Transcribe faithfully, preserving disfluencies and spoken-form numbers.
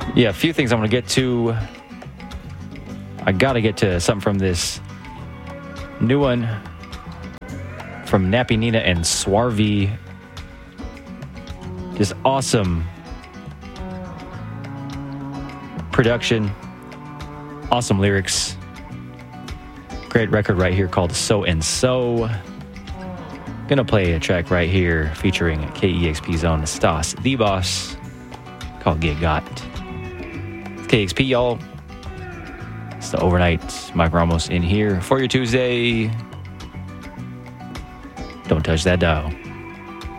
Yeah, a few things I want to get to. I got to get to something from this new one from Nappy Nina and Swarvy. Just awesome production, awesome lyrics. Great record right here called So and So. Gonna play a track right here featuring K E X P Zone Stas the Boss called Get Got. It's K X P, y'all. It's the overnight. Mike Ramos in here for your Tuesday. Don't touch that dial.